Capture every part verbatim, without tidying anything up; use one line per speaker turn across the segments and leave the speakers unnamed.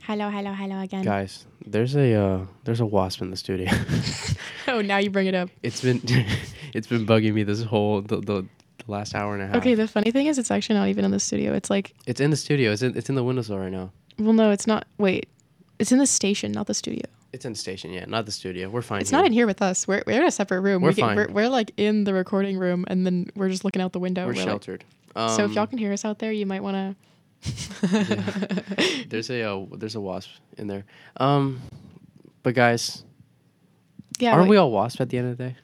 Hello, hello, hello again.
Guys, there's a uh, there's a wasp in the studio.
Oh, now you bring it up.
It's been it's been bugging me this whole the, the the last hour and a half.
Okay, the funny thing is, it's actually not even in the studio. It's like
It's in the studio. It's in it's in the windowsill right now.
well, no, it's not. Wait, it's in the station, not the studio.
It's in the station, yeah, not the studio. We're fine.
It's
here.
not in here with us. We're we're in a separate room.
We're
we
fine.
We're, we're like in the recording room, and then we're just looking out the window.
We're,
like-
sheltered. Um,
so if y'all can hear us out there, you might want to.
yeah. There's a uh, there's a wasp in there. Um, but guys,
Yeah.
aren't
wait.
we all wasp at the end of the day?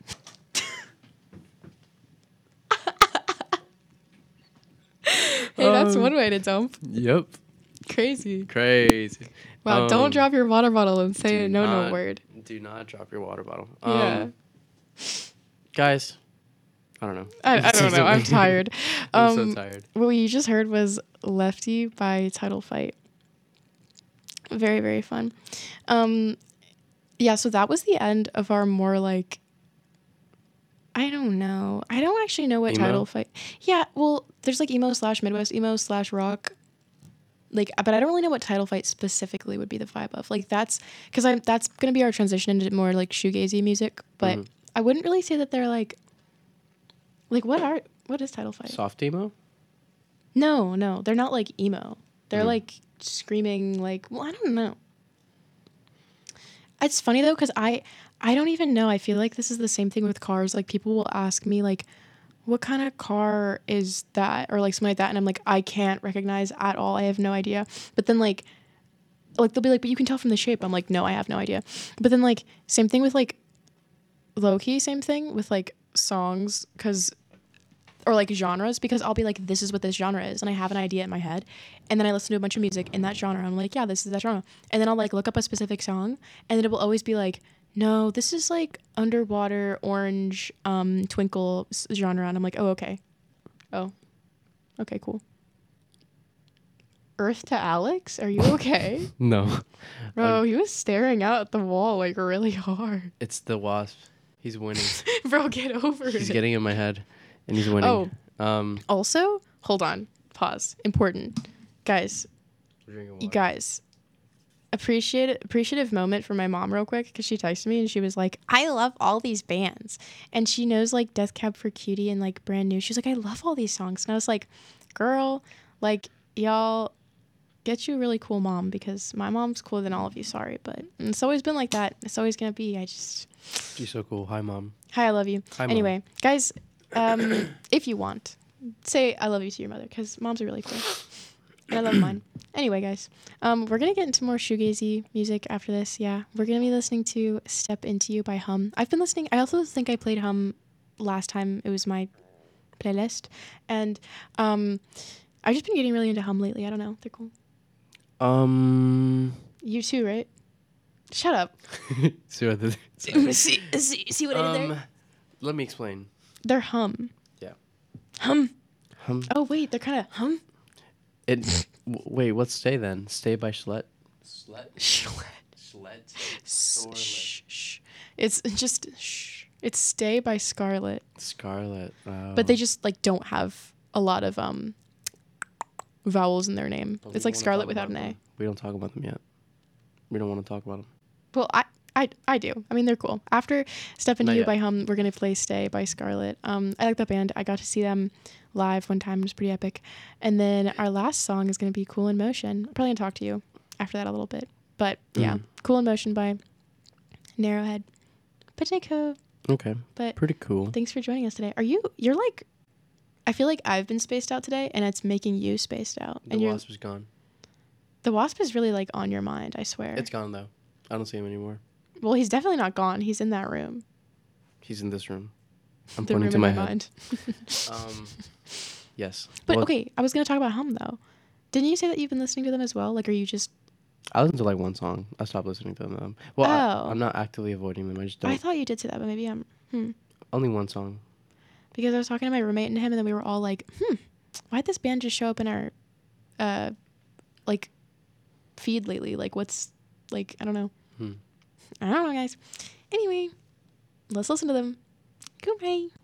Hey, that's
Um,
one way to dump.
Yep.
Crazy.
Crazy.
Wow,
Um,
don't drop your water bottle and say
do
a no no
not-
word.
Do not drop your water bottle.
Yeah.
Um, guys, I don't know.
I, I don't know. I'm tired.
I'm
Um,
so tired.
What we just heard was Lefty by Title Fight. Very, very fun. Um, yeah, so that was the end of our more like, I don't know. I don't actually know what
Emo?
Title Fight. Yeah, well, there's like emo slash Midwest emo slash rock. Like, but I don't really know what Title Fight specifically would be the vibe of. Like, that's because I'm that's gonna be our transition into more like shoegazy music. But
Mhm.
I wouldn't really say that they're like, like what are what is Title Fight?
Soft emo?
No, no, they're not like emo. They're
Mm.
like screaming like, well, I don't know. It's funny though, because I I don't even know. I feel like this is the same thing with cars. Like people will ask me like, what kind of car is that? Or like something like that. And I'm like, I can't recognize at all. I have no idea. But then like, like they'll be like, but you can tell from the shape. I'm like, no, I have no idea. But then like, same thing with like, low key, same thing with like songs. Cause or like genres, because I'll be like, this is what this genre is, and I have an idea in my head, and then I listen to a bunch of music in that genre. I'm like, yeah, this is that genre, and then I'll like look up a specific song, and then it will always be like, no, this is like underwater orange um twinkle s- genre, and I'm like, oh okay, oh, okay, cool. Earth to Alex, are you okay?
No.
Bro, he was staring out at the wall like really hard.
It's the wasp. He's winning.
Bro, get over
He's
it.
getting in my head, and he's winning.
Oh.
Um,
Also, hold on, pause. Important, guys. You guys, appreciate appreciative moment for my mom real quick, because she texted me and she was like, I love all these bands, and she knows like Death Cab for Cutie and like Brand New. She's like, I love all these songs, and I was like, girl, like y'all get you a really cool mom, because my mom's cooler than all of you. Sorry, but it's always been like that. It's always gonna be. I just
She's so cool. Hi, mom.
hi, I love you.
Hi, Mom.
Anyway, guys, um, if you want, say I love you to your mother, because moms are really cool. And I love mine. Anyway, guys, um, we're going to get into more shoegazy music after this. Yeah, we're going to be listening to Step Into You by Hum. I've been listening. I also think I played Hum last time. It was my playlist. And um, I've just been getting really into Hum lately. I don't know. They're cool.
Um.
You too, right? Shut up.
see what the,
see, see, see what I did
um,
there?
let me explain.
They're Hum.
Yeah.
Hum.
Hum.
Oh, wait. They're kind of Hum.
It. w- wait. What's Stay then? Stay by Schlett. Schlett.
Schlett.
Schlett.
Shh, shh. It's just shh. It's Stay by Scarlet.
Scarlet. Wow.
But they just like don't have a lot of um vowels in their name.
But we
It's
don't
like
wanna
Scarlet
talk
without
about
an A.
them. We don't talk about them yet. We don't want to talk about them.
Well, I I I do. I mean, they're cool. After Step Into
Not
You
yet.
by Hum, we're gonna play Stay by Scarlet. Um, I like that band. I got to see them live one time. It was pretty epic. And then our last song is gonna be Cool in Motion. I'm probably gonna talk to you after that a little bit. But yeah,
Mhm.
Cool in Motion by Narrowhead. Potato.
Okay.
But
Pretty cool.
thanks for joining us today. Are you? You're like, I feel like I've been spaced out today, and it's making you spaced out.
The
and you're
wasp is gone.
the wasp is really like on your mind. I swear.
It's gone though. I don't see him anymore.
Well, he's definitely not gone. He's in that room.
He's in this room. I'm
the
pointing
room
to
in
my,
my
head.
mind.
Um. Yes.
But
Well,
okay, I was gonna talk about Hum though. Didn't you say that you've been listening to them as well? Like, are you just?
I listened to like one song. I stopped listening to them. Um, well,
Oh.
I, I'm not actively avoiding them. I just don't.
I thought you did say that, but maybe I'm. Hmm.
Only one song.
Because I was talking to my roommate and him, and then we were all like, "Hmm, why'd this band just show up in our, uh, like, feed lately? Like, what's, like, I don't know.
Hmm.
I don't know, guys. Anyway, let's listen to them. Goodbye.